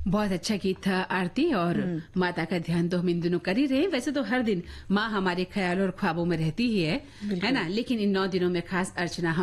बहुत अच्छा गीत था आरती। और माता का ध्यान तो हम इन दिनों कर ही रहे हैं। वैसे तो हर दिन माँ हमारे ख्याल और ख्वाबों में रहती ही है ना, लेकिन इन 9 दिनों में खास अर्चना